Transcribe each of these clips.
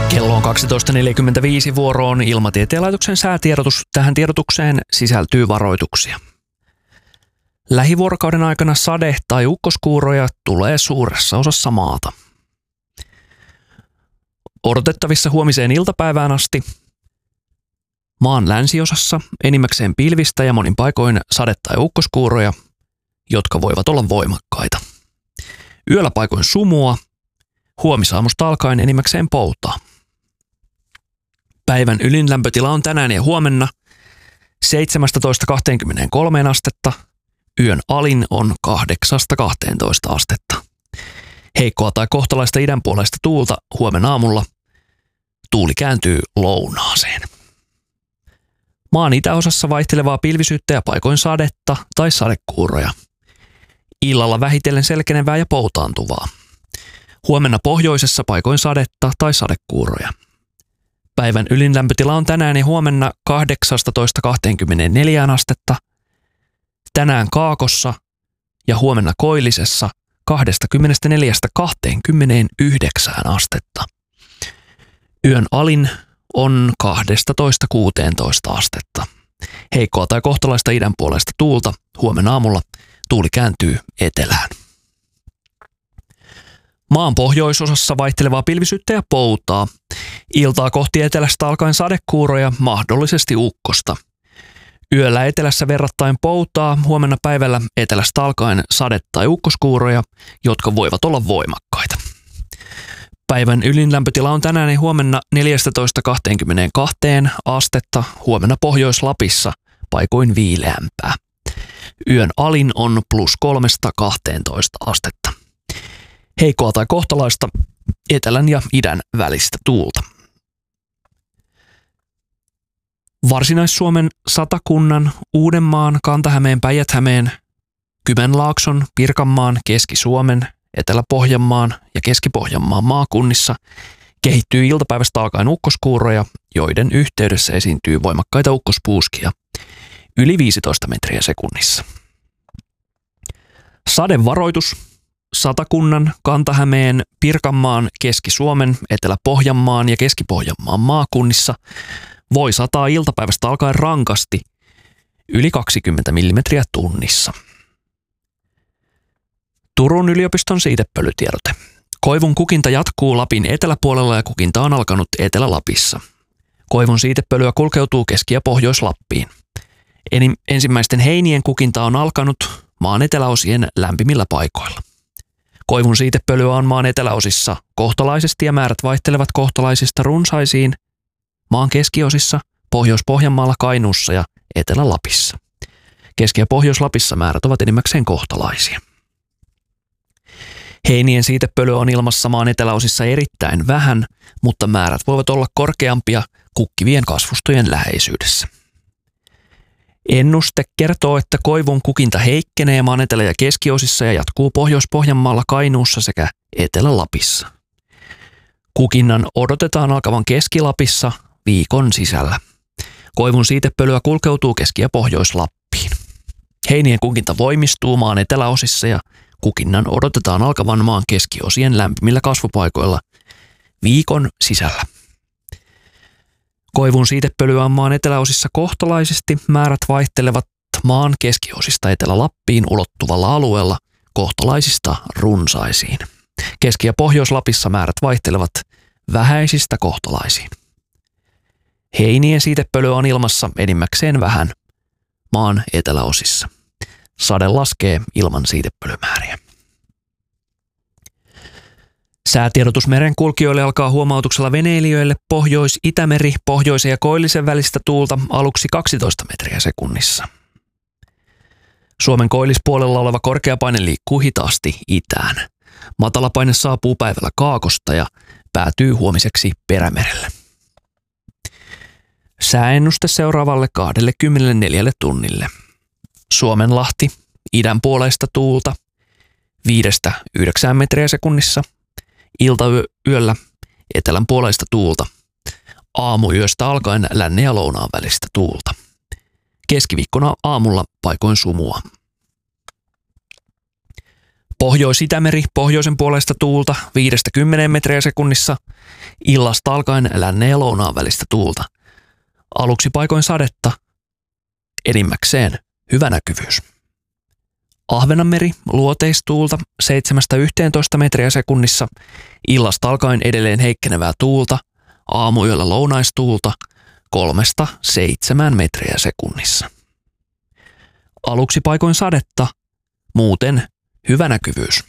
Kello on 12.45 vuoroon Ilmatieteen laitoksen säätiedotus. Tähän tiedotukseen sisältyy varoituksia. Lähivuorokauden aikana sade- tai ukkoskuuroja tulee suuressa osassa maata. Odotettavissa huomiseen iltapäivään asti maan länsiosassa enimmäkseen pilvistä ja monin paikoin sade- tai ukkoskuuroja, jotka voivat olla voimakkaita. Yöllä paikoin sumua, huomisaamusta alkaen enimmäkseen poutaa. Päivän ylin lämpötila on tänään ja huomenna 17-23 astetta, yön alin on 8-12 astetta. Heikkoa tai kohtalaista idänpuoleista tuulta huomenna aamulla. Tuuli kääntyy lounaaseen. Maan itäosassa vaihtelevaa pilvisyyttä ja paikoin sadetta tai sadekuuroja. Illalla vähitellen selkenevää ja poutaantuvaa. Huomenna pohjoisessa paikoin sadetta tai sadekuuroja. Päivän ylin lämpötila on tänään ja huomenna 18-24 astetta. Tänään Kaakossa ja huomenna Koillisessa 24-29 astetta. Yön alin on 12-16 astetta. Heikkoa tai kohtalaista idänpuoleista tuulta huomenna aamulla. Tuuli kääntyy etelään. Maan pohjoisosassa vaihtelevaa pilvisyyttä ja poutaa. Iltaa kohti etelästä alkaen sadekuuroja, mahdollisesti ukkosta. Yöllä etelässä verrattain poutaa, huomenna päivällä etelästä alkaen sade- tai ukkoskuuroja, jotka voivat olla voimakkaita. Päivän ylin lämpötila on tänään ja huomenna 14-22 astetta, huomenna Pohjois-Lapissa paikoin viileämpää. Yön alin on +3-12 astetta. Heikkoa tai kohtalaista etelän ja idän välistä tuulta. Varsinais-Suomen, Satakunnan, Uudenmaan, Kanta-Hämeen, Päijät-Hämeen, Kymenlaakson, Pirkanmaan, Keski-Suomen, Etelä-Pohjanmaan ja Keski-Pohjanmaan maakunnissa kehittyy iltapäivästä alkaen ukkoskuuroja, joiden yhteydessä esiintyy voimakkaita ukkospuuskia yli 15 metriä sekunnissa. Sadevaroitus Satakunnan, Kanta-Hämeen, Pirkanmaan, Keski-Suomen, Etelä-Pohjanmaan ja Keski-Pohjanmaan maakunnissa voi sataa iltapäivästä alkaen rankasti yli 20 millimetriä tunnissa. Turun yliopiston siitepölytiedote. Koivun kukinta jatkuu Lapin eteläpuolella ja kukinta on alkanut Etelä-Lapissa. Koivun siitepölyä kulkeutuu Keski- ja Pohjois-Lappiin. Ensimmäisten heinien kukinta on alkanut maan eteläosien lämpimillä paikoilla. Koivun siitepölyä on maan eteläosissa kohtalaisesti ja määrät vaihtelevat kohtalaisista runsaisiin maan keskiosissa, Pohjois-Pohjanmaalla, Kainuussa ja Etelä-Lapissa. Keski- ja Pohjois-Lapissa määrät ovat enimmäkseen kohtalaisia. Heinien siitepölyä on ilmassa maan eteläosissa erittäin vähän, mutta määrät voivat olla korkeampia kukkivien kasvustojen läheisyydessä. Ennuste kertoo, että koivun kukinta heikkenee maan etelä- ja keskiosissa ja jatkuu Pohjois-Pohjanmaalla, Kainuussa sekä Etelä-Lapissa. Kukinnan odotetaan alkavan Keski-Lapissa viikon sisällä. Koivun siitepölyä kulkeutuu Keski- ja Pohjois-Lappiin. Heinien kukinta voimistuu maan eteläosissa ja kukinnan odotetaan alkavan maan keskiosien lämpimillä kasvupaikoilla viikon sisällä. Koivun siitepölyä on maan eteläosissa kohtalaisesti, määrät vaihtelevat maan keskiosista Etelä-Lappiin ulottuvalla alueella kohtalaisista runsaisiin. Keski- ja Pohjois-Lapissa määrät vaihtelevat vähäisistä kohtalaisiin. Heinien siitepölyä on ilmassa enimmäkseen vähän maan eteläosissa. Sade laskee ilman siitepölymääriä. Säätiedotus merenkulkijoille alkaa huomautuksella veneilijöille Pohjois-Itämeri, Pohjoisen ja Koillisen välistä tuulta aluksi 12 metriä sekunnissa. Suomen koillispuolella oleva korkeapaine liikkuu hitaasti itään. Matalapaine saapuu päivällä Kaakosta ja päätyy huomiseksi Perämerelle. Sääennuste seuraavalle 24 tunnille. Suomenlahti, idänpuoleista tuulta 5-9 metriä sekunnissa. Iltayöllä etelänpuoleista tuulta. Aamuyöstä alkaen lännen ja lounaan välistä tuulta. Keskiviikkona aamulla paikoin sumua. Pohjois-Itämeri pohjoisen puolesta tuulta 5–10 metriä sekunnissa, illasta alkaen lännen ja lounaan välistä tuulta. Aluksi paikoin sadetta, enimmäkseen hyvä näkyvyys. Ahvenanmeri luoteistuulta 7–11 metriä sekunnissa, illasta alkaen edelleen heikkenevää tuulta, aamuyöllä lounaistuulta 3–7 metriä sekunnissa. Aluksi paikoin sadetta, muuten hyvä näkyvyys.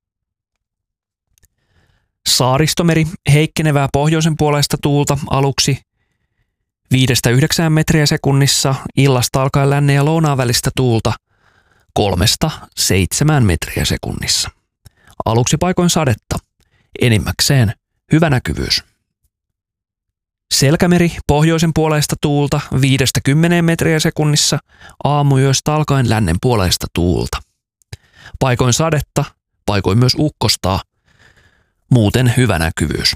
Saaristomeri heikkenevää pohjoisen puolesta tuulta aluksi 5–9 metriä sekunnissa, illasta alkaen lännen ja lounaan välistä tuulta 3–7 metriä sekunnissa. Aluksi paikoin sadetta, enimmäkseen hyvä näkyvyys. Selkämeri pohjoisen puolesta tuulta 5–10 metriä sekunnissa, aamuyöstä alkaen lännen puolesta tuulta. Paikoin sadetta, paikoin myös ukkostaa, muuten hyvä näkyvyys.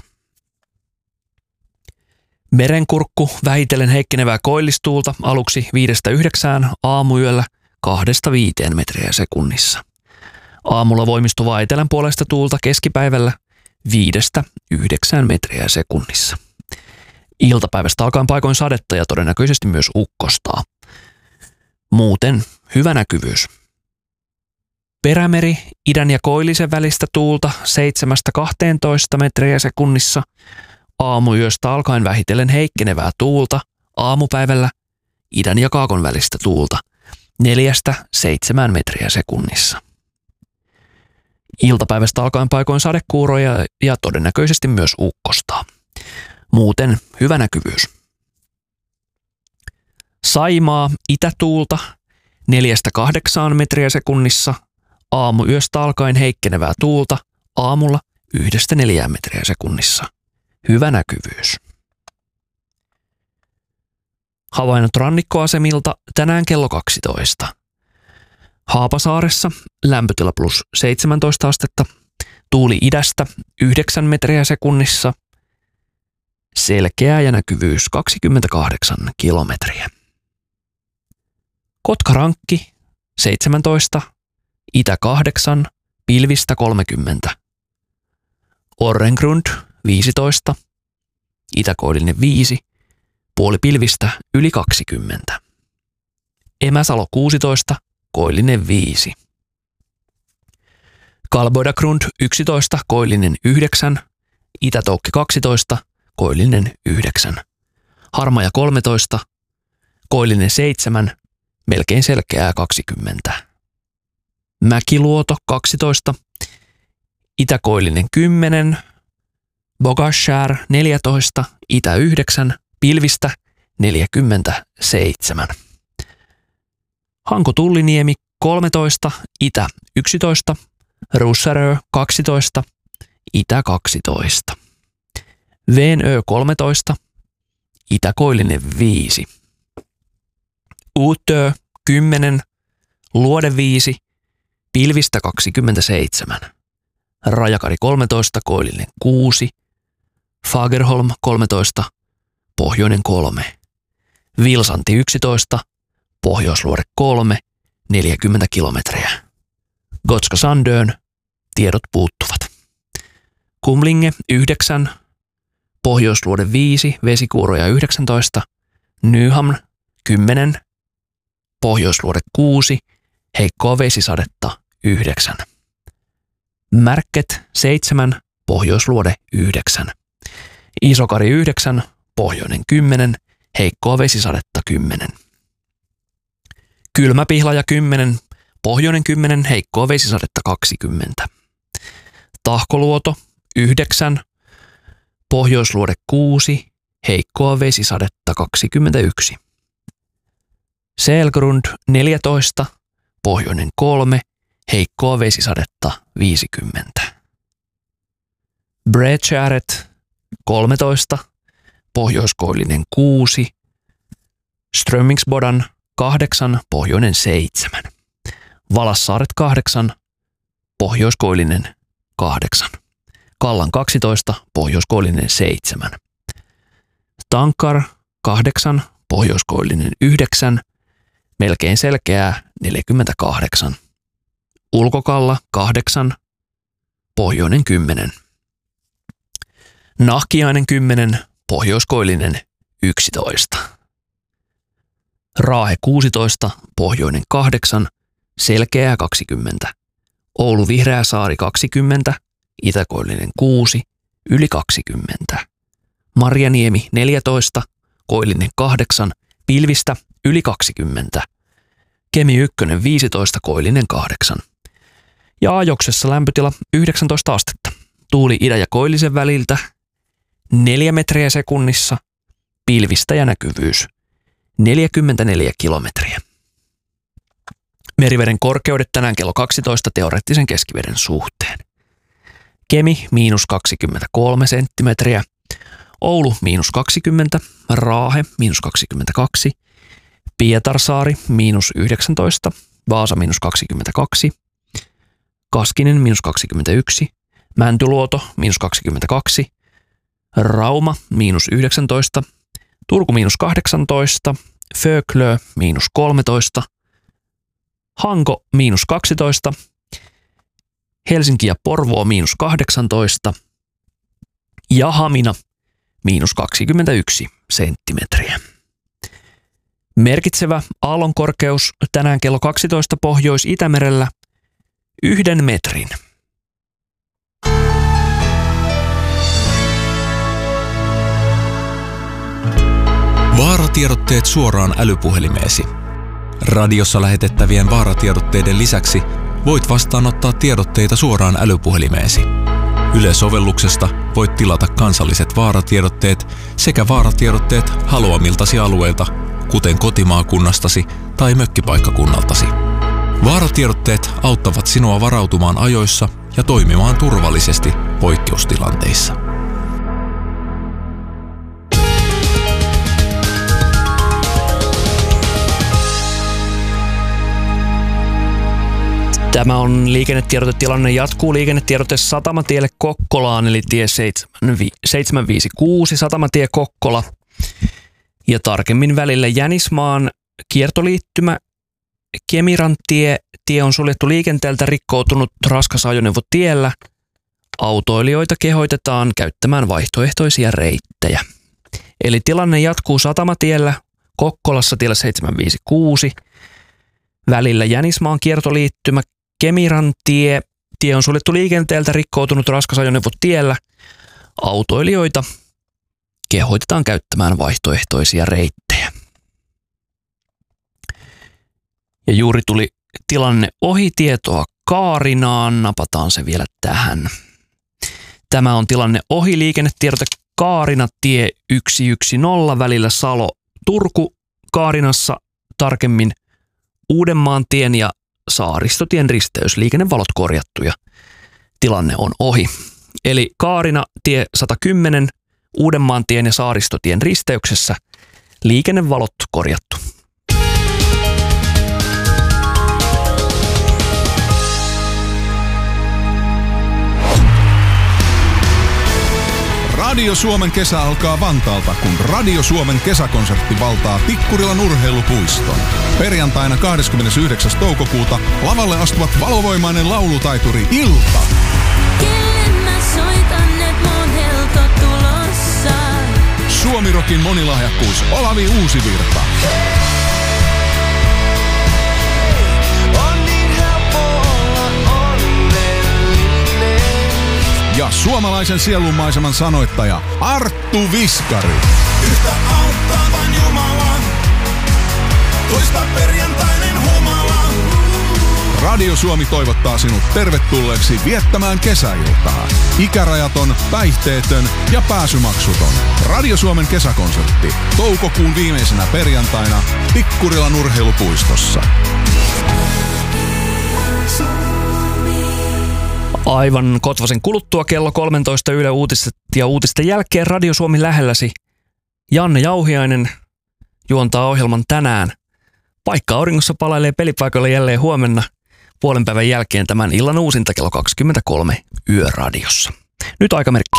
Merenkurkku vähitellen heikkenevää koillistuulta aluksi 5–9, aamuyöllä 2–5 metriä sekunnissa. Aamulla voimistuvaa etelän puolesta tuulta keskipäivällä 5–9 metriä sekunnissa. Iltapäivästä alkaen paikoin sadetta ja todennäköisesti myös ukkostaa. Muuten hyvä näkyvyys. Perämeri idän ja koillisen välistä tuulta 7–12 metriä sekunnissa, aamuyöstä alkaen vähitellen heikkenevää tuulta, aamupäivällä idän ja kaakon välistä tuulta 4–7 metriä sekunnissa. Iltapäivästä alkaen paikoin sadekuuroja ja todennäköisesti myös ukkostaa. Muuten hyvä näkyvyys. Saimaa itätuulta 4–8 metriä sekunnissa, aamuyöstä alkaen heikkenevää tuulta, aamulla 1–4 metriä sekunnissa. Hyvä näkyvyys. Havainnot rannikkoasemilta tänään kello 12. Haapasaaressa lämpötila +17 astetta, tuuli idästä 9 metriä sekunnissa, selkeä ja näkyvyys 28 kilometriä. Kotkarankki 17, itä 8, pilvistä 30. Orrengrund 15, itäkoillinen 5, puoli pilvistä yli 20. Emäsalo 16, koillinen 5. Kalboidagrund 11, koillinen 9, Itätoukki 12, koillinen 9. Harmaja 13, koillinen 7, melkein selkeää 20. Mäkiluoto 12, itäkoillinen 10, Bogashär 14, itä 9, pilvistä 47. Hanko-Tulliniemi 13, itä 11, Russarö 12, itä 12. Veenö 13, itäkoillinen 5. Uutö 10, Luode 5, pilvistä 27. Rajakari 13, koillinen 6. Fagerholm 13, pohjoinen 3. Vilsanti 11, Pohjoisluode 3, 40 kilometriä. Gotska Sandön, tiedot puuttuvat. Kumlinge 9, Pohjoisluode 5, vesikuuroja 19, Nyhamn 10, Pohjoisluode 6, heikkoa vesisadetta 9. Märket 7, Pohjoisluode 9. Isokari 9, pohjoinen 10, heikkoa vesisadetta 10. Kylmäpihlaja 10, pohjoinen 10, heikkoa vesisadetta 20. Tahkoluoto 9, Pohjoisluode 6, heikkoa vesisadetta 21. Selgrund 14, pohjoinen 3, heikkoa vesisadetta 50. Bredgäret 13, pohjoiskoillinen 6, Strömingsbodan 8, pohjoinen 7. Valassaaret 8, pohjoiskoillinen 8. Kallan 12, pohjoiskoillinen 7. Tankar 8, pohjoiskoillinen 9, melkein selkeää 48. Ulkokalla 8, Pohjoinen 10. Nahkiainen 10, Pohjoiskoillinen 11. Raahe 16, Pohjoinen 8, Selkeää 20. Oulu Vihreäsaari 20, Itäkoillinen 6, yli 20. Marjaniemi 14, Koillinen 8, pilvistä yli 20. Kemi 1 15, Koillinen 8. Ja Ajoksessa lämpötila 19 astetta. Tuuli idän ja koillisen väliltä 4 metriä sekunnissa, pilvistä ja näkyvyys 44 kilometriä. Meriveden korkeudet tänään kello 12 teoreettisen keskiveden suhteen. Kemi -23 senttimetriä, Oulu -20, Raahe -22, Pietarsaari -19, Vaasa -22, Kaskinen -21, Mäntyluoto -22, Rauma -19, Turku -18, Föglö -13, Hanko -12, Helsinki ja Porvoo -18 ja Hamina -21 senttimetriä. Merkitsevä aallonkorkeus tänään kello 12 Pohjois-Itämerellä 1 metrin. Vaaratiedotteet suoraan älypuhelimeesi. Radiossa lähetettävien vaaratiedotteiden lisäksi voit vastaanottaa tiedotteita suoraan älypuhelimeesi. Yle-sovelluksesta voit tilata kansalliset vaaratiedotteet sekä vaaratiedotteet haluamiltasi alueilta, kuten kotimaakunnastasi tai mökkipaikkakunnaltasi. Vaaratiedotteet auttavat sinua varautumaan ajoissa ja toimimaan turvallisesti poikkeustilanteissa. Tämä on liikennetiedotetilanne jatkuu. Liikennetiedote Satamatielle Kokkolaan, eli tie 756 Satamatie Kokkola. Ja tarkemmin välillä Jänismaan kiertoliittymä Kemirantie. Tie on suljettu liikenteeltä, rikkoutunut raskas ajoneuvo tiellä. Autoilijoita kehoitetaan käyttämään vaihtoehtoisia reittejä. Eli tilanne jatkuu Satamatiellä Kokkolassa tiellä 756. Välillä Jänismaan kiertoliittymä Kemirantie. Tie on suljettu liikenteeltä, rikkoutunut raskas ajoneuvo tiellä. Autoilijoita kehoitetaan käyttämään vaihtoehtoisia reittejä. Ja juuri tuli tilanne ohitietoa Kaarinaan. Napataan se vielä tähän. Tämä on tilanne ohi liikennetiedote Kaarina tie 110 välillä Salo-Turku. Kaarinassa tarkemmin Uudenmaantien ja Saaristotien risteys. Liikennevalot korjattu ja tilanne on ohi. Eli Kaarina tie 110 Uudenmaantien ja Saaristotien risteyksessä. Liikennevalot korjattu. Radio Suomen kesä alkaa Vantaalta, kun Radio Suomen kesäkonsertti valtaa Tikkurilan urheilupuiston. Perjantaina 29. toukokuuta lavalle astuvat valovoimainen laulutaituri Ilta. Kelle mä soitan, et mun helto tulossa. Suomirokin monilahjakkuus Olavi Uusivirta. On niin helppo olla onnellinen. Ja suomalaisen sielunmaiseman sanoittaja Arttu Viskari. Yhtä auttaa vain Jumala, toista perjantainen humala. Radio Suomi toivottaa sinut tervetulleeksi viettämään kesäiltaa. Ikärajaton, päihteetön ja pääsymaksuton. Radio Suomen kesäkonsertti toukokuun viimeisenä perjantaina Tikkurilan urheilupuistossa. Aivan kotvasen kuluttua kello 13 Yle Uutiset ja uutisten jälkeen Radio Suomi lähelläsi. Janne Jauhiainen juontaa ohjelman tänään. Paikka auringossa palailee pelipaikoilla jälleen huomenna puolen päivän jälkeen tämän illan uusinta kello 23 Yöradiossa. Nyt aikamerkki.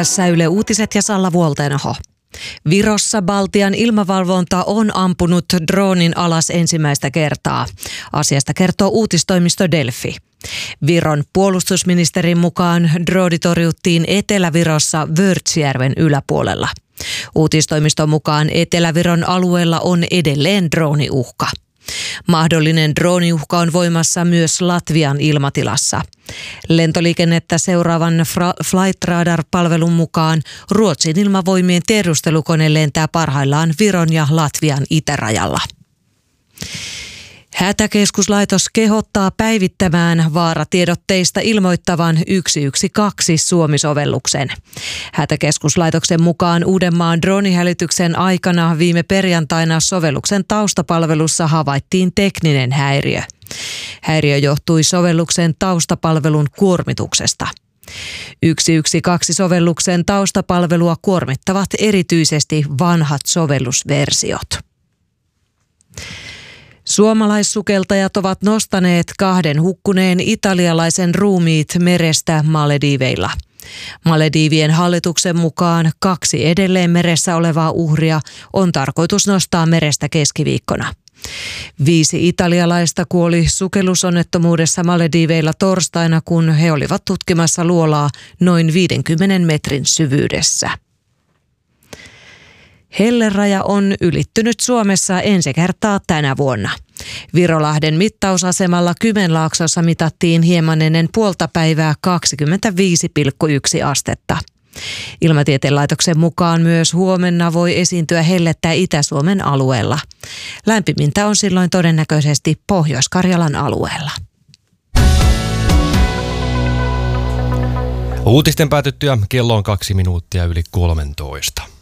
Tässä Yle Uutiset ja Salla Vuolteenaho. Virossa Baltian ilmavalvonta on ampunut droonin alas ensimmäistä kertaa. Asiasta kertoo uutistoimisto Delfi. Viron puolustusministerin mukaan drooni torjuttiin Etelä-Virossa Vörtsjärven yläpuolella. Uutistoimiston mukaan Etelä-Viron alueella on edelleen drooniuhka. Mahdollinen drooniuhka on voimassa myös Latvian ilmatilassa. Lentoliikennettä seuraavan Flight Radar-palvelun mukaan Ruotsin ilmavoimien tiedustelukone lentää parhaillaan Viron ja Latvian itärajalla. Hätäkeskuslaitos kehottaa päivittämään vaaratiedotteista ilmoittavan 112 Suomi-sovelluksen. Hätäkeskuslaitoksen mukaan Uudenmaan droonihälytyksen aikana viime perjantaina sovelluksen taustapalvelussa havaittiin tekninen häiriö. Häiriö johtui sovelluksen taustapalvelun kuormituksesta. 112-sovelluksen taustapalvelua kuormittavat erityisesti vanhat sovellusversiot. Suomalaissukeltajat ovat nostaneet 2 hukkuneen italialaisen ruumiit merestä Malediiveilla. Malediivien hallituksen mukaan 2 edelleen meressä olevaa uhria on tarkoitus nostaa merestä keskiviikkona. 5 italialaista kuoli sukellusonnettomuudessa Malediiveilla torstaina, kun he olivat tutkimassa luolaa noin 50 metrin syvyydessä. Helleraja on ylittynyt Suomessa ensi kertaa tänä vuonna. Virolahden mittausasemalla Kymenlaaksossa mitattiin hieman ennen puolta päivää 25,1 astetta. Ilmatieteen laitoksen mukaan myös huomenna voi esiintyä hellettä Itä-Suomen alueella. Lämpimintä on silloin todennäköisesti Pohjois-Karjalan alueella. Uutisten päätyttyä kello on 2 minuuttia yli 13.